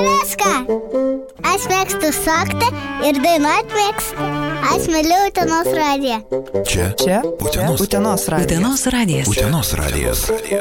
viską. Aš mėgstu šokti ir dainuoti mėgstu. Aš myliu Utenos radiją. Čia Utenos radijas. Utenos radijas.